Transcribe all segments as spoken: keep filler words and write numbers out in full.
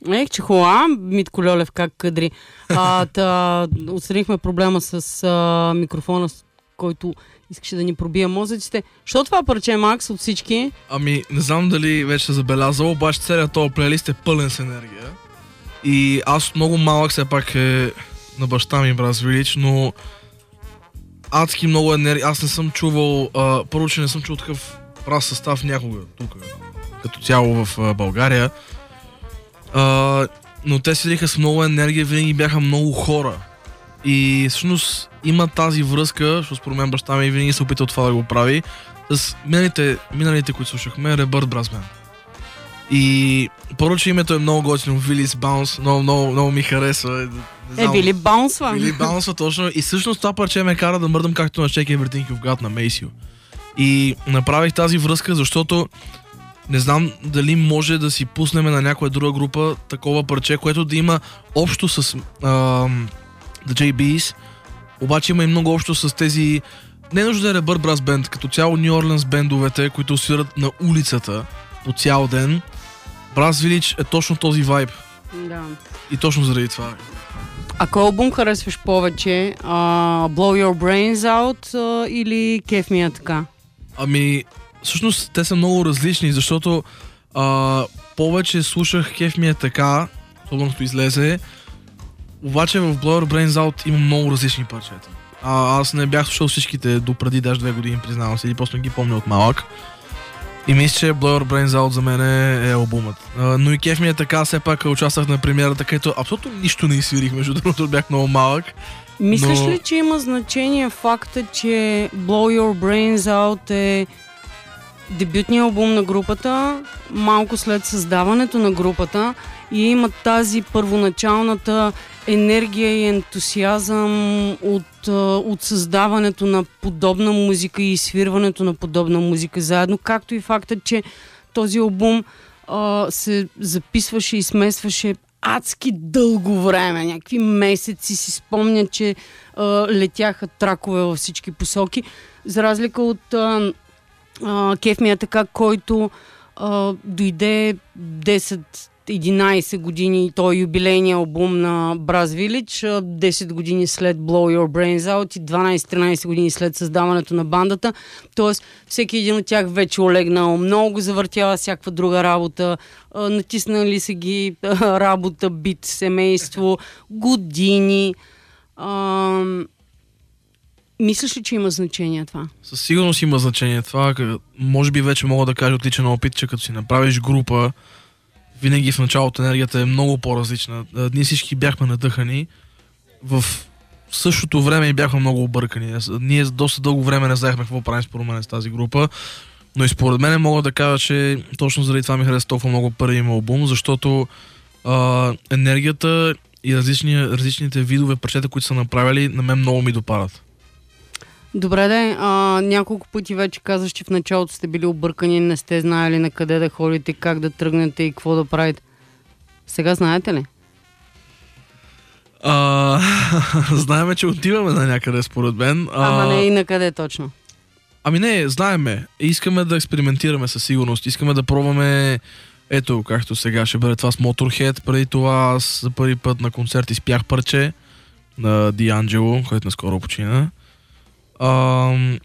Ех, че хуа, Митко Льолев как кадри. А, та, отстранихме проблема с а, микрофона, с който искаше да ни пробие мозъците. Що това парче, Макс, от всички? Ами, не знам дали вече се забелязал, обаче целият този плейлист е пълен с енергия. И аз много малък все пак е на баща ми Brass Village, но адски много енергия. Аз не съм чувал, а, първо, че не съм чувал такъв брас състав някога тук, като цяло в а, България. А, но те седиха с много енергия, винаги бяха много хора. И всъщност има тази връзка, защото според мен баща ми винаги се опитал това да го прави, с миналите, миналите които слушахме, Rebirth Brass Band. И първо, че името е много готино, Вилис Баунс, много, много, много ми харесва. Е, Вили Баунсва. Вили Баунсва, точно. И всъщност това парче ме кара да мърдам както на Shake Everything You've Got на Maceo. И направих тази връзка, защото не знам дали може да си пуснем на някоя друга група такова парче, което да има общо с uh, The джей би's, обаче има и много общо с тези, не нужда да е Rebirth Brass Band, като цяло New Orleans бендовете, които свират на улицата по цял ден. Brass Village е точно този вайб. Да. И точно заради това. А кой албум харесваш повече? Uh, Blow Your Brains Out uh, или Кеф ми е така? Ами, всъщност те са много различни, защото uh, повече слушах Кеф ми е така, особено като излезе, обаче в Blow Your Brains Out има много различни парчета. А, аз не бях слушал всичките до преди даже две години, признавам се, или просто не ги помня от малък. И мисля, че Blow Your Brains Out за мен е, е албумът. Uh, но и Кеф ми е така, все пак участвах на премиерата, където абсолютно нищо не изсвирих, между другото бях много малък. Мислиш но... ли, че има значение факта, че Blow Your Brains Out е дебютният албум на групата, малко след създаването на групата, и има тази първоначалната енергия и ентусиазъм от, от създаването на подобна музика и свирването на подобна музика заедно, както и факта, че този албум а, се записваше и смесваше адски дълго време, някакви месеци, си спомня, че а, летяха тракове във всички посоки, за разлика от а, а, Кеф ми е така, който а, дойде десет-единайсет години, той е юбилейния албум на Brass Village, десет години след Blow Your Brains Out и дванайсет-тринайсет години след създаването на бандата. Тоест, всеки един от тях вече олегнал, много завъртява всякаква друга работа, натиснали са ги работа, бит, семейство, години. А, мислиш ли, че има значение това? Със сигурност има значение това. Може би вече мога да кажа от личен опит, че като си направиш група, винаги в началото енергията е много по-различна. Ние всички бяхме надъхани. В същото време бяхме много объркани. Ние доста дълго време не знаехме какво правим според мен с тази група. Но и според мен мога да кажа, че точно заради това ми хареса толкова много първият им албум, защото а, енергията и различни, различните видове парчета, които са направили, на мен много ми допадат. Добре, де, а, няколко пъти вече казваш, че в началото сте били объркани, не сте знаели на къде да ходите, как да тръгнете и какво да правите. Сега знаете ли? А, знаеме, че отиваме на някъде, според мен. А... Ама не и на къде точно. Ами не, знаеме. Искаме да експериментираме със сигурност. Искаме да пробваме, ето, както сега ще бъде това с Motorhead. Преди това аз за първи път на концерт изпях парче на D'Angelo, който наскоро почина. Ам...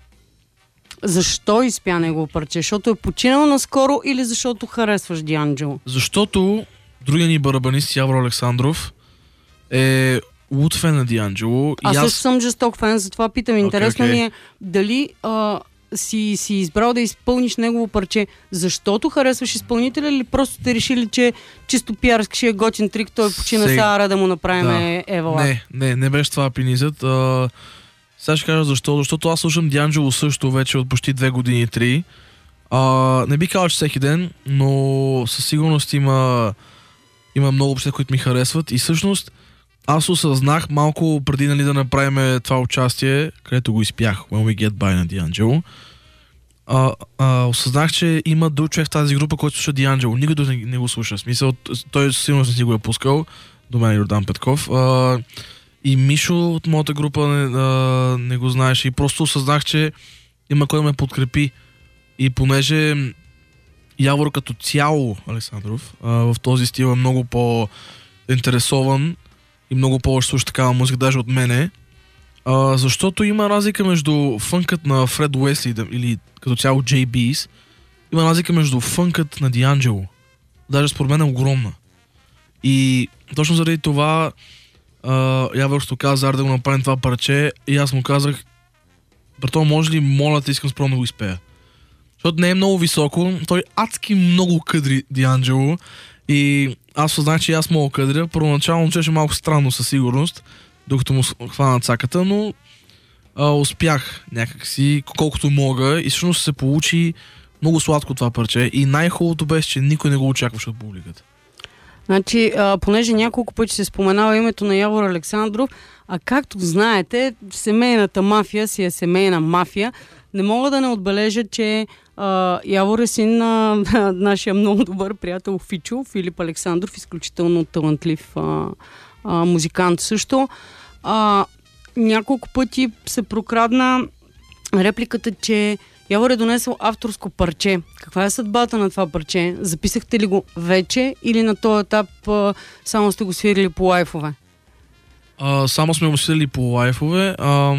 Защо изпя негово парче? Защото е починал наскоро или защото харесваш D'Angelo? Защото другия ни барабанист Явор Александров е луд фен на D'Angelo. Аз аз също съм жесток фен, затова питам. Интересно okay, okay. ми е дали а, си, си избрал да изпълниш негово парче, защото харесваш изпълнителя или просто те решили, че чисто пиарски ще е готин трик, той почина Сега... сега да му направим да. Евала. Не, не, не беше това пинизът. А... Сега ще кажа защо. Защото аз слушам D'Angelo също вече от почти две години, три. А, не би казал, че всеки ден, но със сигурност има, има много общества, които ми харесват. И всъщност аз осъзнах малко преди, нали, да направим това участие, където го изпях, When We Get By на D'Angelo. А, а, осъзнах, че има друг човек в тази група, който слуша D'Angelo. Никой не, не го слуша. В смисъл, той със сигурност не си го е пускал. До мен Йордан Петков. А, И Мишо от моята група не, а, не го знаеше и просто осъзнах, че има кой да ме подкрепи. И понеже Явор като цяло, Александров, а, в този стил е много по-интересован и много повече слуша такава музика, даже от мене. А, защото има разлика между фънкът на Фред Уесли или като цяло Джей Бис. Има разлика между фънкът на Дианджело. Даже според мен е огромна. И точно заради това uh, Яворство каза Аре да го направим това парче и аз му казах брато, може ли, моля те, искам спром да го изпея. Защото не е много високо, той адски много къдри Дианджело и аз съзнах, че аз мога къдря. Първоначално чеше малко странно със сигурност, докато му хвана цаката, но uh, успях някакси колкото мога и всъщност се получи много сладко това парче и най-хубавото беше, че никой не го очакваше от публиката. Значи, а, понеже няколко пъти се споменава името на Явор Александров, а както знаете, семейната мафия си е семейна мафия. Не мога да не отбележа, че а, Явор е син на, на нашия много добър приятел Фичо, Филип Александров, изключително талантлив а, а, музикант също. А, няколко пъти се прокрадна репликата, че Явор е донесъл авторско парче. Каква е съдбата на това парче? Записахте ли го вече или на този етап а, само сте го свирили по лайфове? А, само сме го свирили по лайфове. А,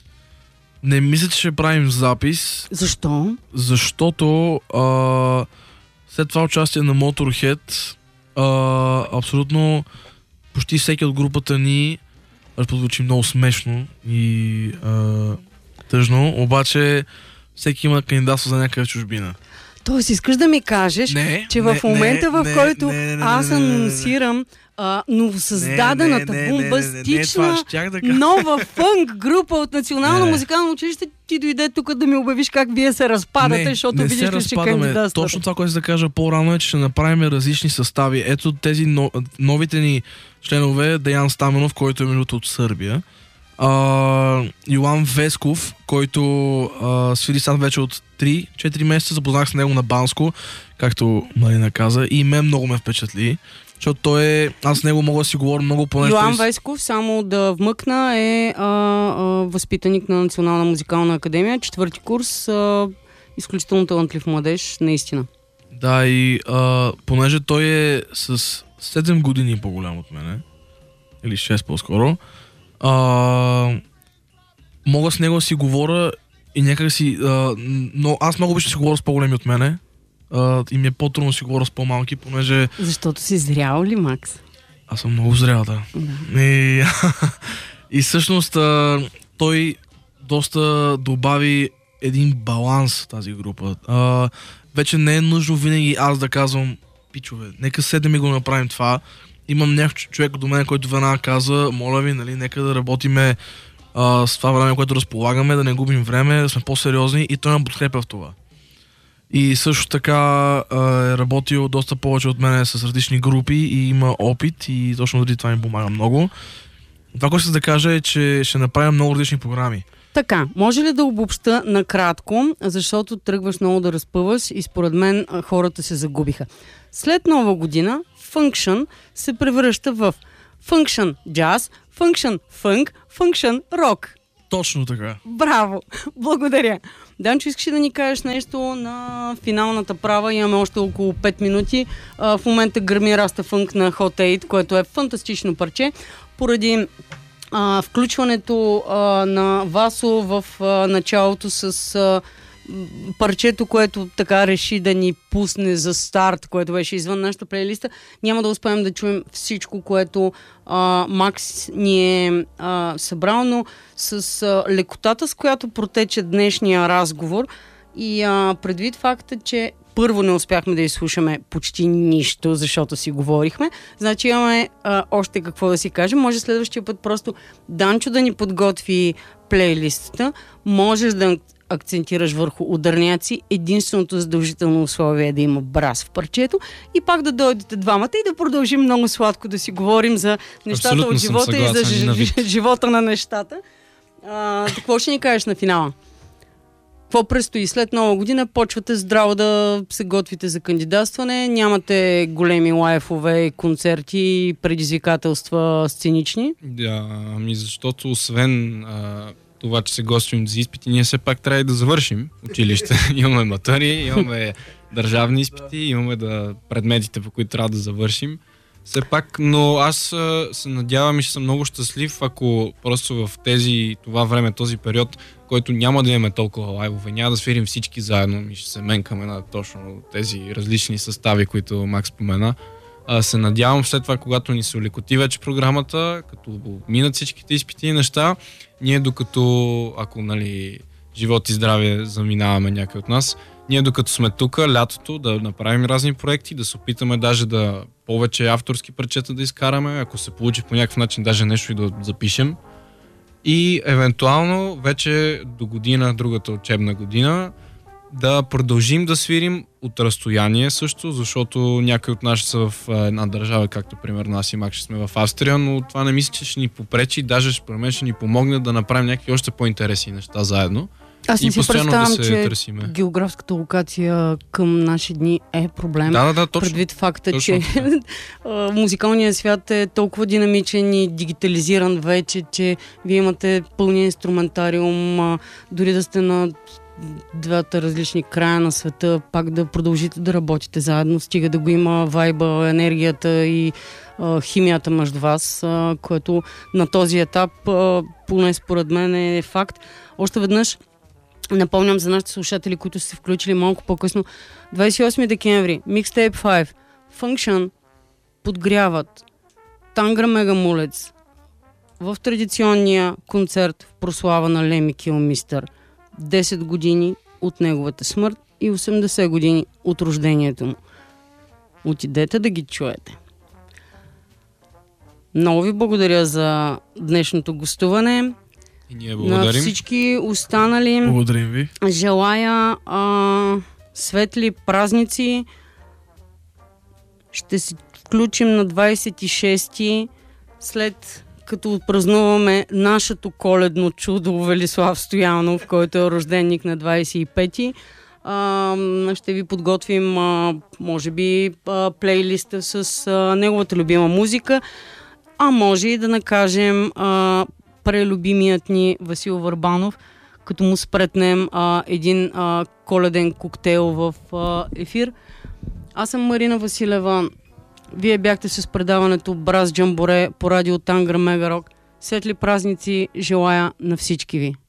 не мисля, че ще правим запис. Защо? Защото а, след това участие на Motorhead а, абсолютно почти всеки от групата ни разпозвучи много смешно и а, тъжно, обаче всеки има кандидатство за някаква чужбина. Тоест, искаш да ми кажеш, не, че в не, момента, не, в не, който не, не, не, аз не, не, не, не. анонсирам а, новосъздадената, Не, не, не, бомбастична, не, не, не, не, не, не, нова фънк група от Национално Не. музикално училище, ти дойде тук да ми обявиш как вие се разпадате, не, защото не видиш се ли, че разпадаме. кандидатствате. Точно това, което ще да кажа по-рано е, че ще направим различни състави. Ето тези но, новите ни членове, Деян Стаменов, който е минуто от Сърбия. Uh, Йоан Весков, който uh, свири сад вече от три-четири месеца, запознах с него на Банско, както Марина каза, и мен много ме впечатли, защото той е, аз с него мога да си говоря много по нещо. Йоан из... Весков, само да вмъкна, е а, а, възпитаник на Национална музикална академия, четвърти курс, а, изключително талантлив младеж, наистина. Да, и а, понеже той е с седем години по-голям от мене, или шест по-скоро, а, мога с него да си говоря и някак си... А, но аз много обичам да си говоря с по-големи от мене а, и ми е по-трудно да си говоря с по-малки, понеже... Защото си зрял ли, Макс? Аз съм много зрял, да. да. И, и всъщност а, той доста добави един баланс в тази група. А, вече не е нужно винаги аз да казвам пичове, нека седем и го направим това. Имам някакъв човек до мен, който веднага каза, моля ви, нали, нека да работиме а, с това време, което разполагаме, да не губим време, да сме по-сериозни и той ме подкрепя в това. И също така а, е работил доста повече от мен с различни групи и има опит и точно заради това ми помага много. Това, което ще да кажа е, че ще направим много различни програми. Така, може ли да обобща накратко, защото тръгваш много да разпъваш и според мен хората се загубиха. След Нова година Function се превръща в Function Jazz, Function Funk, Function Rock. Точно така. Браво! Благодаря. Данчо, искаш ли да ни кажеш нещо на финалната права? Имаме още около пет минути. А, в момента гърми Раста Фънк на Hot eight, което е фантастично парче. Поради а, включването а, на Васо в а, началото с а, парчето, което така реши да ни пусне за старт, което беше извън нашата плейлиста, няма да успеем да чуем всичко, което а, Макс ни е а, събрал, но с а, лекотата, с която протече днешния разговор и а, предвид факта, че първо не успяхме да изслушаме почти нищо, защото си говорихме, значи имаме а, още какво да си кажем. Може следващия път просто Данчо да ни подготви плейлистата, можеш да акцентираш върху ударняци, единственото задължително условие е да има брас в парчето и пак да дойдете двамата и да продължим много сладко да си говорим за нещата Абсолютно от живота и за ж... на живота на нещата. А, какво ще ни кажеш на финала? Какво предстои? След Нова година почвате здраво да се готвите за кандидатстване, нямате големи лайфове, концерти, предизвикателства сценични? Да, ами защото освен а, това, че се готвим за изпити, ние все пак трябва и да завършим училище. Имаме матъри, имаме държавни изпити, имаме да предметите, по които трябва да завършим. Все пак, но аз а, се надявам и ще съм много щастлив, ако просто в тези, това време, този период, който няма да имаме толкова лайвове, няма да свирим всички заедно и ще се менкаме на точно тези различни състави, които Макс спомена. А, се надявам след това, когато ни се улекоти вече програмата, като минат всичките изпити и неща, ние докато, ако нали, живот и здраве заминаваме някой от нас, ние докато сме тук, лятото, да направим разни проекти, да се опитаме даже да повече авторски парчета да изкараме, ако се получи по някакъв начин даже нещо и да запишем. И евентуално вече до година, другата учебна година, да продължим да свирим от разстояние също, защото някои от нас са в една държава, както примерно аз и Мак ще сме в Австрия, но това не мисля, че ще ни попречи, даже според мен ще ни помогне да направим някакви още по-интересни неща заедно. Аз не и си постоянно представям, да се че търсиме. Географската локация към наши дни е проблем. Да, да, да, точно. Предвид факта, точно. че музикалният свят е толкова динамичен и дигитализиран вече, че вие имате пълния инструментариум, дори да сте на двата различни края на света, пак да продължите да работите заедно, стига да го има вайба, енергията и а, химията между вас, а, което на този етап, а, поне според мен е факт. Още веднъж напомням за нашите слушатели, които са се включили малко по-късно. двадесет и осми декември, Mixtape пет, Function подгряват Тангра Мегамулец в традиционния концерт в прослава на Леми Килмистър. десет години от неговата смърт и осемдесет години от рождението му. Отидете да ги чуете. Много ви благодаря за днешното гостуване. И ние благодарим. На всички останали Благодарим ви. желая а, светли празници. Ще се включим на двадесет и шести след като отпразнуваме нашето коледно чудо Велислав Стоянов, който е рожденник на двадесет и пети. А, ще ви подготвим а, може би а, плейлиста с а, неговата любима музика, а може и да накажем а, прелюбимият ни Васил Върбанов, като му спретнем а, един а, коледен коктейл в а, ефир. Аз съм Марина Василева. Вие бяхте с предаването Браз Джамборе по радио Тангра Мегарок. Светли празници желая на всички ви!